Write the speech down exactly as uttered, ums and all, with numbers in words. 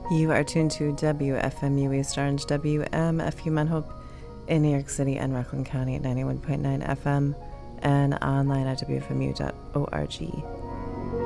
You are tuned to W F M U East Orange, W M F U Mount Hope in New York City and Rockland County at ninety-one point nine F M and online at W F M U dot org.